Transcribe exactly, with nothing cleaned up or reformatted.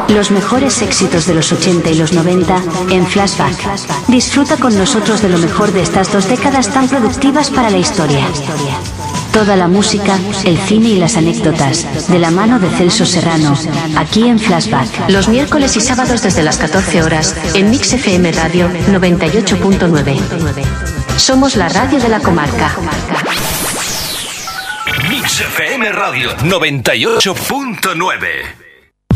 Los mejores éxitos de los ochenta y los noventa en Flashback. Disfruta con nosotros de lo mejor de estas dos décadas tan productivas para la historia. Toda la música, el cine y las anécdotas, de la mano de Celso Serrano, aquí en Flashback. Los miércoles y sábados desde las catorce horas, en Mix F M Radio noventa y ocho punto nueve. Somos la radio de la comarca. Mix F M Radio noventa y ocho punto nueve.